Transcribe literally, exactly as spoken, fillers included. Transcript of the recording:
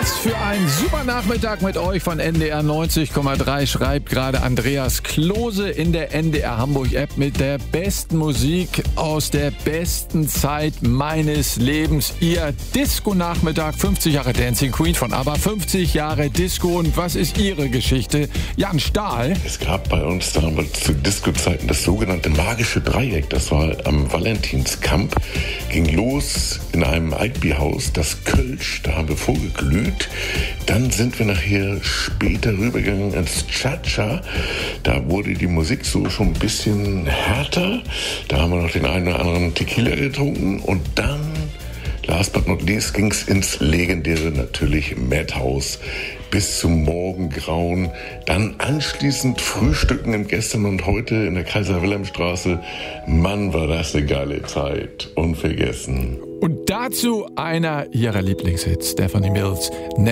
Was für ein super Nachmittag mit euch von N D R neunzig Komma drei, schreibt gerade Andreas Klose in der N D R Hamburg App mit der besten Musik aus der besten Zeit meines Lebens. Ihr Disco-Nachmittag, fünfzig Jahre Dancing Queen von ABBA, fünfzig Jahre Disco. Und was ist Ihre Geschichte? Jan Stahl. Es gab bei uns damals zu Disco-Zeiten das sogenannte magische Dreieck. Das war am Valentinskamp. Ging los in einem Altbierhaus, das Kölsch, da haben wir vorgeglüht. Dann sind wir nachher später rübergegangen ins Cha-Cha. Da wurde die Musik so schon ein bisschen härter. Da haben wir noch den einen oder anderen Tequila getrunken. Und dann, last but not least, ging es ins legendäre natürlich Madhouse bis zum Morgengrauen. Dann anschließend Frühstücken im Gestern und Heute in der Kaiser-Wilhelm-Straße. Mann, war das eine geile Zeit. Unvergessen. Und dazu einer ihrer Lieblingshits, Stephanie Mills.